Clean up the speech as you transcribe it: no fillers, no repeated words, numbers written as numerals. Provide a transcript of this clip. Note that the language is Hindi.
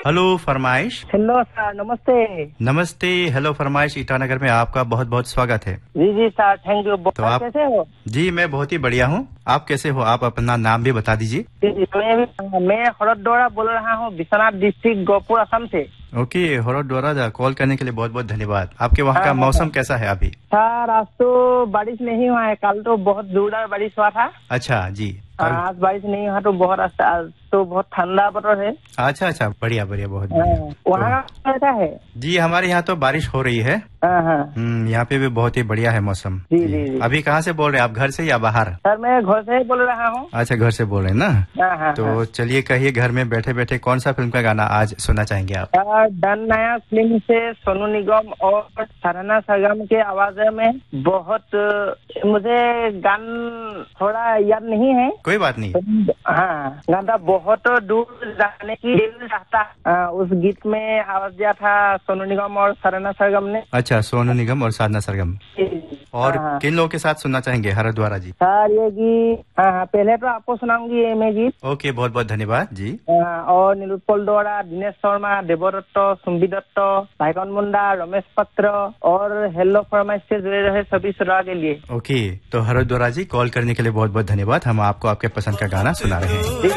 हेलो फरमाइश। हेलो सर, नमस्ते। नमस्ते। हेलो फरमाइश ईटानगर में आपका बहुत बहुत स्वागत है। जी सर, थैंक यू। तो आप कैसे हो? जी मैं बहुत ही बढ़िया हूँ। आप कैसे हो? आप अपना नाम भी बता दीजिए। मैं हरदौरा बोल रहा हूँ, विश्वनाथ डिस्ट्रिक्ट, गोपुर, असम से। ओके, हरदौरा कॉल करने के लिए बहुत बहुत धन्यवाद। आपके वहाँ का मौसम कैसा है अभी? सर आज तो बारिश नहीं हुआ है, कल तो बहुत जोरदार बारिश हुआ था। अच्छा जी। आज बारिश नहीं हुआ तो आज तो बहुत ठंडा बटर है। अच्छा, बढ़िया बढ़िया, बहुत बढ़िया। वहाँ का कैसा है? जी हमारे यहाँ तो बारिश हो रही है। यहाँ पे भी बहुत ही बढ़िया है मौसम। जी। अभी कहाँ से बोल रहे हैं आप, घर से या बाहर? सर मैं घर से ही बोल रहा हूँ। अच्छा, घर से बोल रहे हैं ना। तो चलिए कहिए, घर में बैठे बैठे कौन सा फिल्म का गाना आज सुनना चाहेंगे आप? डन नया फिल्म से सोनू निगम और सराहना सरगम के आवाज में बहुत, मुझे गान थोड़ा याद नहीं है। कोई बात नहीं। हाँ, गाना बहुत दूर जाने की दिल चाहता, उस गीत में आवाज दिया था सोनू निगम और सराहना सरगम ने। अच्छा, सोनू निगम और साधना सरगम। और किन लोगों के साथ सुनना चाहेंगे हरद्वारा जी? सर ये गीत पहले तो आपको सुनाऊंगी ये मैं गीत। ओके, बहुत बहुत धन्यवाद जी। और नीलोत्पल दौड़ा, दिनेश शर्मा, देवदत्त, सुम्बी दत्त, भाईकन मुंडा, रमेश पत्र और हेलो फरमाइश से जुड़े रहे सभी श्रोता के लिए। ओके, तो हरद्वारा जी कॉल करने के लिए बहुत बहुत धन्यवाद। हम आपको आपके पसंद का गाना सुना रहे हैं।